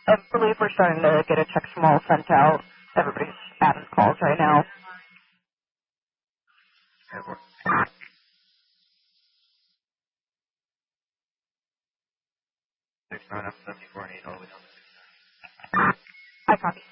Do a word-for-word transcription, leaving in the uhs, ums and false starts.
I believe we're starting to get a check small sent out. Everybody's adding calls right now. Six nine up seventy four and eight all the way down. I copy.